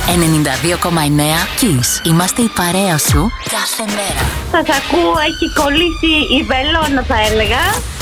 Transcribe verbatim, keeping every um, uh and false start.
ενενήντα δύο κόμμα εννέα Kiss. Είμαστε η παρέα σου κάθε μέρα. Σας ακούω, έχει κολλήσει η βελόνα θα έλεγα.